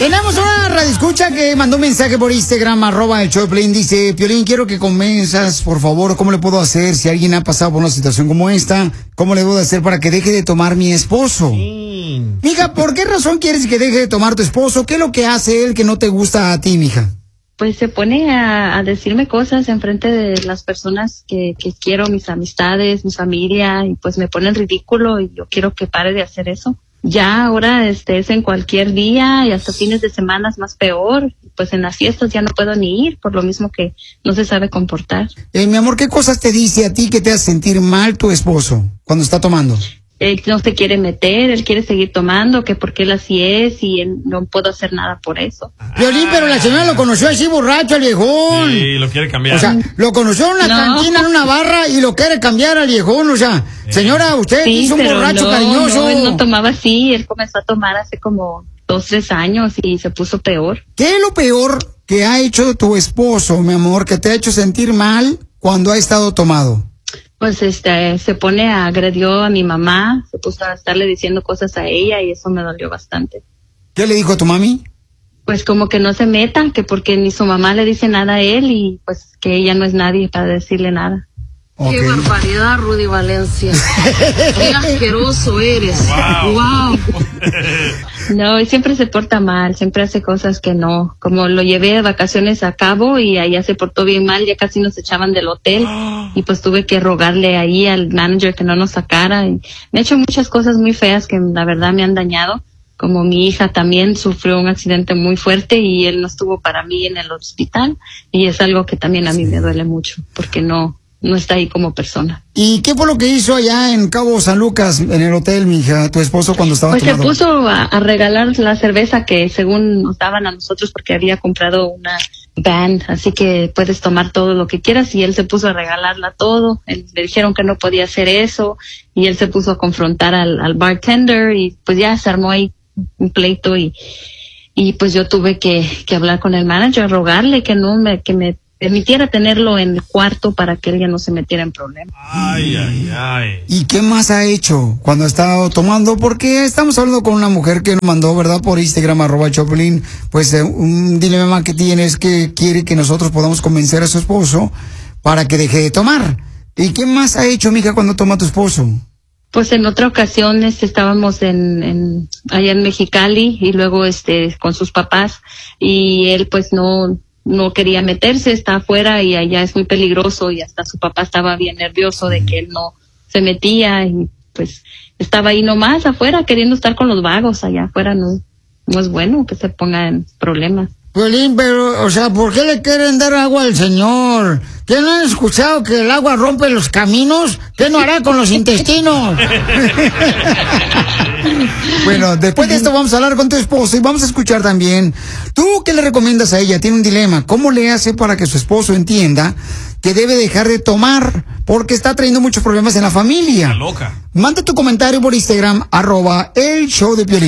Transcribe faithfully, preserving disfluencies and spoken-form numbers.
Tenemos una radioescucha que mandó un mensaje por Instagram, arroba el show de Piolín. Dice, Piolín, quiero que convenzas, por favor, ¿cómo le puedo hacer si alguien ha pasado por una situación como esta? ¿Cómo le puedo hacer para que deje de tomar mi esposo? Sí. Mija, ¿por qué razón quieres que deje de tomar tu esposo? ¿Qué es lo que hace él que no te gusta a ti, mija? Pues se pone a, a decirme cosas enfrente de las personas que, que quiero, mis amistades, mi familia, y pues me pone en ridículo y yo quiero que pare de hacer eso. Ya ahora este es en cualquier día y hasta fines de semana es más peor. Pues en las fiestas ya no puedo ni ir por lo mismo que no se sabe comportar. Eh, mi amor, ¿qué cosas te dice a ti que te hace sentir mal tu esposo cuando está tomando? Él no se quiere meter, él quiere seguir tomando, que porque él así es y él, no puedo hacer nada por eso. Violín, pero la señora lo conoció así borracho al viejón. Sí, lo quiere cambiar. O sea, lo conoció en una no. cantina, en una barra y lo quiere cambiar al viejón. O sea, sí. señora, usted sí, es un borracho no, cariñoso. No, él no tomaba así, él comenzó a tomar hace como dos, tres años y se puso peor. ¿Qué es lo peor que ha hecho tu esposo, mi amor, que te ha hecho sentir mal cuando ha estado tomado? Pues este, se pone a agredió a mi mamá, se puso a estarle diciendo cosas a ella y eso me dolió bastante. ¿Qué le dijo a tu mami? Pues como que no se metan, que porque ni su mamá le dice nada a él y pues que ella no es nadie para decirle nada. Okay. Qué barbaridad, Rudy Valencia. Qué asqueroso eres. Wow. wow. No, y siempre se porta mal, siempre hace cosas que no. Como lo llevé de vacaciones a Cabo y allá se portó bien mal, ya casi nos echaban del hotel y pues tuve que rogarle ahí al manager que no nos sacara. Y me ha hecho muchas cosas muy feas que la verdad me han dañado. Como mi hija también sufrió un accidente muy fuerte y él no estuvo para mí en el hospital y es algo que también a mí me duele mucho porque no... no está ahí como persona. ¿Y qué fue lo que hizo allá en Cabo San Lucas, en el hotel, mija, tu esposo cuando estaba Pues tomado? se puso a, a regalar la cerveza que según nos daban a nosotros porque había comprado una van, así que puedes tomar todo lo que quieras y él se puso a regalarla todo. Él, le dijeron que no podía hacer eso y él se puso a confrontar al, al bartender y pues ya se armó ahí un pleito y, y pues yo tuve que, que hablar con el manager, rogarle que no me, que me permitiera tenerlo en el cuarto para que ella no se metiera en problemas. Ay, ay, ay. ¿Y qué más ha hecho cuando ha estado tomando? Porque estamos hablando con una mujer que nos mandó, ¿verdad? Por Instagram, arroba Choplin, pues eh, un dilema que tiene es que quiere que nosotros podamos convencer a su esposo para que deje de tomar. ¿Y qué más ha hecho, mija, cuando toma tu esposo? Pues en otra ocasión este, estábamos en, en allá en Mexicali y luego este con sus papás y él pues no... no quería meterse, está afuera y allá es muy peligroso y hasta su papá estaba bien nervioso de que él no se metía y pues estaba ahí nomás afuera queriendo estar con los vagos allá afuera, no, no es bueno que se ponga en problemas. Piolín, pero, o sea, ¿por qué le quieren dar agua al señor? ¿Qué no han escuchado que el agua rompe los caminos? ¿Qué no hará con los intestinos? Bueno, después de esto vamos a hablar con tu esposo y vamos a escuchar también. ¿Tú qué le recomiendas a ella? Tiene un dilema. ¿Cómo le hace para que su esposo entienda que debe dejar de tomar? Porque está trayendo muchos problemas en la familia. Está loca. Manda tu comentario por Instagram, arroba el show de Piolín.